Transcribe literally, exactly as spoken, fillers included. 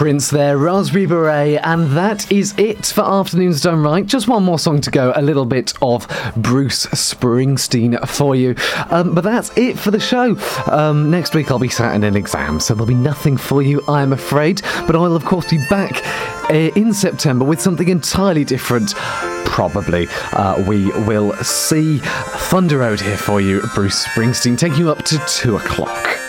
Prince there, Raspberry Beret, and that is it for Afternoons Done Right. Just one more song to go, a little bit of Bruce Springsteen for you. Um, but that's it for the show. Um, next week I'll be sat in an exam, so there'll be nothing for you, I'm afraid. But I'll, of course, be back uh, in September with something entirely different. Probably. Uh, we will see. Thunder Road here for you, Bruce Springsteen, taking you up to two o'clock.